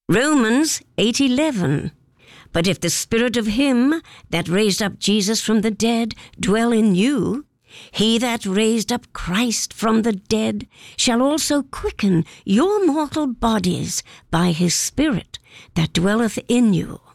Romans 8:11. But if the Spirit of him that raised up Jesus from the dead dwell in you, he that raised up Christ from the dead shall also quicken your mortal bodies by his Spirit that dwelleth in you.